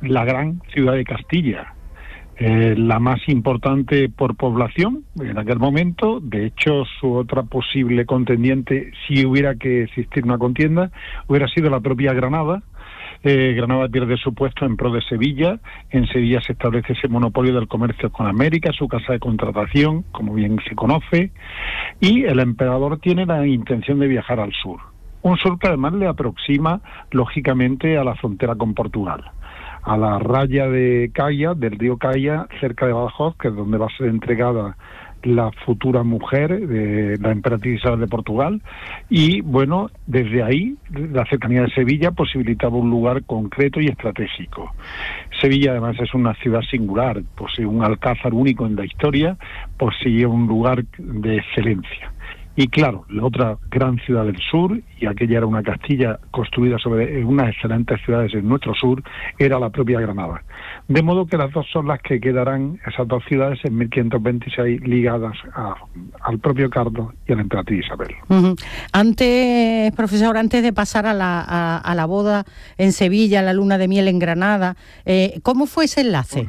la gran ciudad de Castilla, la más importante por población en aquel momento. De hecho, su otra posible contendiente, si hubiera que existir una contienda, hubiera sido la propia Granada. Granada pierde su puesto en pro de Sevilla. En Sevilla se establece ese monopolio del comercio con América, su casa de contratación, como bien se conoce, y el emperador tiene la intención de viajar al sur. Un sur que además le aproxima, lógicamente, a la frontera con Portugal, a la raya de Caya, del río Caya, cerca de Badajoz, que es donde va a ser entregada la futura mujer de la emperatriz Isabel de Portugal. Y bueno, desde ahí la cercanía de Sevilla posibilitaba un lugar concreto y estratégico. Sevilla además es una ciudad singular, posee un alcázar único en la historia, posee un lugar de excelencia. Y claro, la otra gran ciudad del sur, y aquella era una Castilla construida sobre unas excelentes ciudades en nuestro sur, era la propia Granada. De modo que las dos son las que quedarán, esas dos ciudades, en 1526 ligadas al propio Carlos y a la emperatriz Isabel. Uh-huh. Antes, profesor, antes de pasar a la boda en Sevilla, la luna de miel en Granada, ¿cómo fue ese enlace?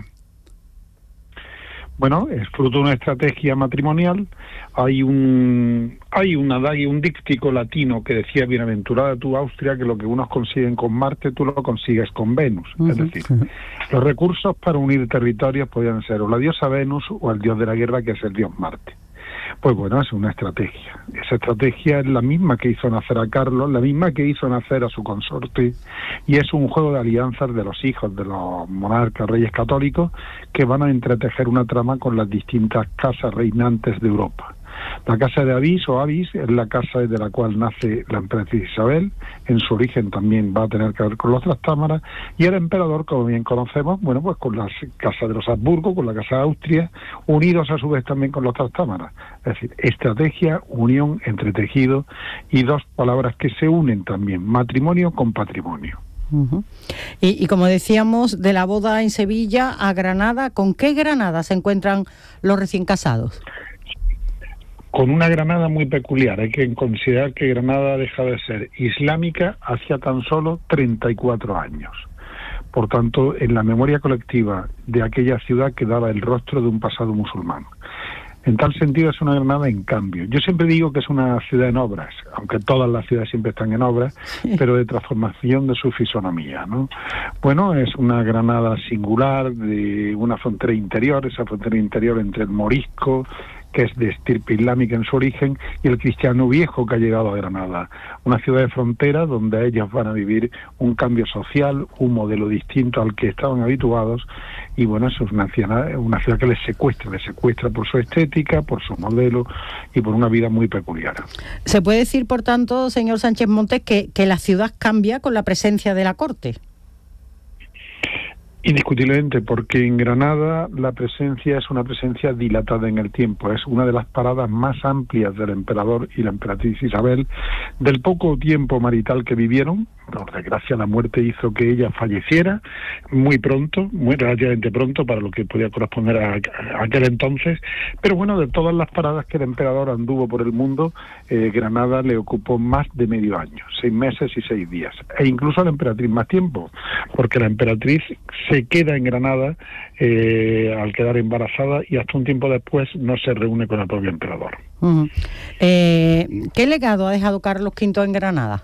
Bueno, es fruto de una estrategia matrimonial. Hay un díptico latino que decía: bienaventurada tú, Austria, que lo que unos consiguen con Marte, tú lo consigues con Venus. Uh-huh. Es decir, los recursos para unir territorios podían ser o la diosa Venus o el dios de la guerra, que es el dios Marte. Pues bueno, es una estrategia. Esa estrategia es la misma que hizo nacer a Carlos, la misma que hizo nacer a su consorte, y es un juego de alianzas de los hijos de los monarcas, reyes católicos, que van a entretejer una trama con las distintas casas reinantes de Europa. La casa de Avís o Avis es la casa de la cual nace la emperatriz Isabel. En su origen también va a tener que ver con los Trastámaras, y el emperador, como bien conocemos, bueno, pues con la casa de los Habsburgo, con la casa de Austria, unidos a su vez también con los Trastámaras. Es decir, estrategia, unión, entretejido, y dos palabras que se unen también: matrimonio con patrimonio. Uh-huh. Y como decíamos, de la boda en Sevilla a Granada, ¿con qué Granada se encuentran los recién casados? Con una Granada muy peculiar. Hay que considerar que Granada deja de ser islámica hacía tan solo 34 años. Por tanto, en la memoria colectiva de aquella ciudad quedaba el rostro de un pasado musulmán. En tal sentido es una Granada en cambio. Yo siempre digo que es una ciudad en obras, aunque todas las ciudades siempre están en obras, pero de transformación de su fisonomía, ¿no? Bueno, es una Granada singular, de una frontera interior, esa frontera interior entre el morisco, que es de estirpe islámica en su origen, y el cristiano viejo que ha llegado a Granada. Una ciudad de frontera donde ellos van a vivir un cambio social, un modelo distinto al que estaban habituados, y bueno, eso es una ciudad que les secuestra por su estética, por su modelo y por una vida muy peculiar. ¿Se puede decir, por tanto, señor Sánchez Montes, que la ciudad cambia con la presencia de la corte? Indiscutiblemente, porque en Granada la presencia es una presencia dilatada en el tiempo. Es una de las paradas más amplias del emperador y la emperatriz Isabel. Del poco tiempo marital que vivieron, por desgracia la muerte hizo que ella falleciera muy pronto, muy relativamente pronto para lo que podía corresponder a aquel entonces. Pero bueno, de todas las paradas que el emperador anduvo por el mundo, Granada le ocupó más de medio año, 6 meses y 6 días. E incluso a la emperatriz más tiempo, porque la emperatriz se queda en Granada al quedar embarazada, y hasta un tiempo después no se reúne con el propio emperador. Uh-huh. ¿Qué legado ha dejado Carlos V en Granada?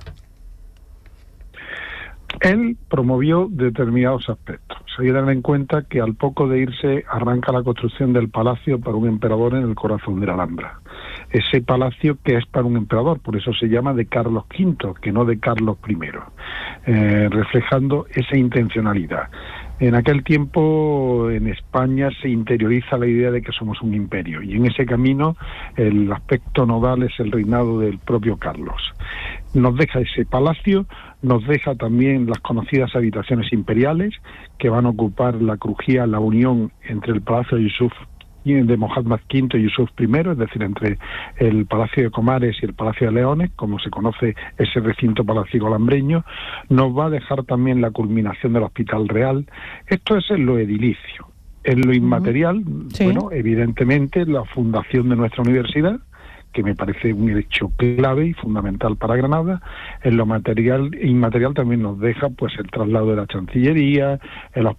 Él promovió determinados aspectos. Hay que tener en cuenta que al poco de irse arranca la construcción del palacio para un emperador en el corazón de la Alhambra. Ese palacio que es para un emperador, por eso se llama de Carlos V, que no de Carlos I, reflejando esa intencionalidad. En aquel tiempo en España se interioriza la idea de que somos un imperio, y en ese camino el aspecto nodal es el reinado del propio Carlos. Nos deja ese palacio, nos deja también las conocidas habitaciones imperiales, que van a ocupar la crujía, la unión entre el Palacio de Mohammad V y Yusuf I, es decir, entre el Palacio de Comares y el Palacio de Leones, como se conoce ese recinto palaciego alhambreño. Nos va a dejar también la culminación del Hospital Real. Esto es en lo edilicio. En lo inmaterial, sí. Bueno, evidentemente la fundación de nuestra universidad, que me parece un hecho clave y fundamental para Granada. En lo inmaterial también nos deja pues el traslado de la Chancillería, el